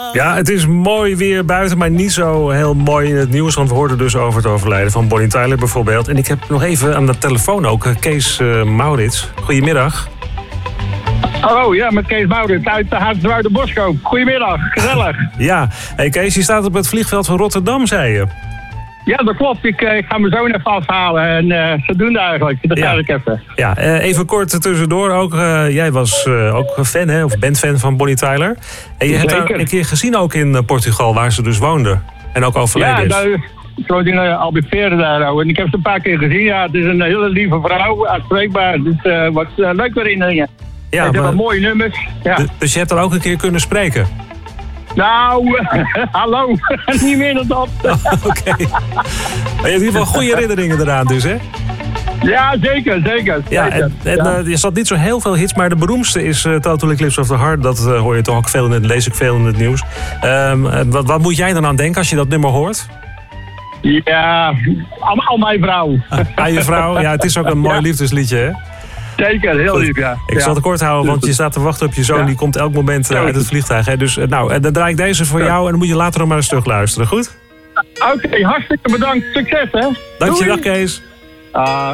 Ja, het is mooi weer buiten, maar niet zo heel mooi in het nieuws. Want we hoorden dus over het overlijden van Bonnie Tyler bijvoorbeeld. En ik heb nog even aan de telefoon ook Kees Maurits. Goedemiddag. Hallo, ja, met Kees Maurits uit de Hartenswoude Boskoop. Goedemiddag, gezellig. Ja, hey Kees, je staat op het vliegveld van Rotterdam, zei je. Ja, dat klopt. Ik ga mijn zoon even afhalen en zodoende eigenlijk. Dat ga ik even. Ja, even kort tussendoor ook. Jij was ook fan, hè, of bent fan van Bonnie Tyler. En je hebt haar een keer gezien ook in Portugal, waar ze dus woonde. En ook overleden is. Ja, ik woon in Albufeira daar. En ik heb ze een paar keer gezien. Ja, het is een hele lieve vrouw, aanspreekbaar. Dus wat leuke herinneringen. Ja, ze hebben mooie nummers. Ja. Dus je hebt haar ook een keer kunnen spreken? Nou, hallo, niet meer dan dat. Oké. Maar je hebt in ieder geval goede herinneringen eraan dus, hè? Ja, zeker. Ja, en je zat niet zo heel veel hits, maar de beroemdste is Total Eclipse of the Heart. Dat hoor je toch ook veel lees ik veel in het nieuws. Wat moet jij dan aan denken als je dat nummer hoort? Ja, aan mijn vrouw. Aan je vrouw? Ja, het is ook een mooi liefdesliedje, hè? Zeker, heel lief, ja. Ik zal het kort houden, want je staat te wachten op je zoon. Die komt elk moment uit het vliegtuig. Hè? Dus dan draai ik deze voor jou en dan moet je later nog maar een stuk luisteren, goed? Oké, hartstikke bedankt. Succes, hè? Dank je, dag Kees.